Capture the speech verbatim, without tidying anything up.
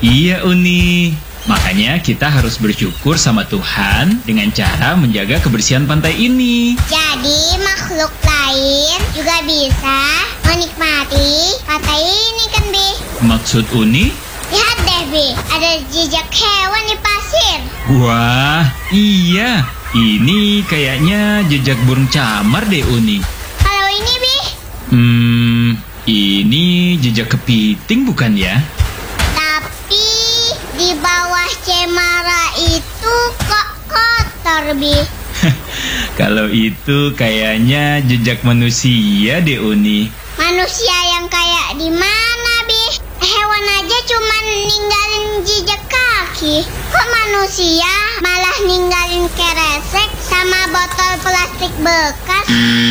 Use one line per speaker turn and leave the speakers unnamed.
Iya, Uni. Makanya kita harus bersyukur sama Tuhan dengan cara menjaga kebersihan pantai ini.
Jadi makhluk lain juga bisa menikmati pantai ini kan, Bi?
Maksud Uni?
Lihat deh, Bi, ada jejak hewan di pasir.
Wah, iya. Ini kayaknya jejak burung camar deh, Uni.
Kalau ini, Bi?
Hmm, ini jejak kepiting bukan ya?
Tapi di bawah cemara itu kok kotor, Bi?
Kalau itu kayaknya jejak manusia deh, Uni.
Manusia yang kayak di mana, Bi? Hewan aja cuman ninggalin jejak kaki. Kok manusia malah ninggalin keresek sama botol plastik bekas?